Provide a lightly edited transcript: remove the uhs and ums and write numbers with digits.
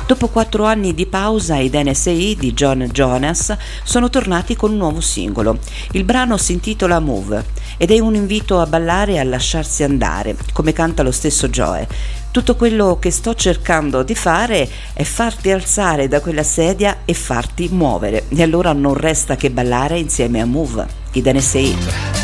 Dopo 4 anni di pausa, i NSA di John Jonas sono tornati con un nuovo singolo. Il brano si intitola Move ed è un invito a ballare e a lasciarsi andare, come canta lo stesso Joe. Tutto quello che sto cercando di fare è farti alzare da quella sedia e farti muovere. E allora non resta che ballare insieme a Move, i NSA.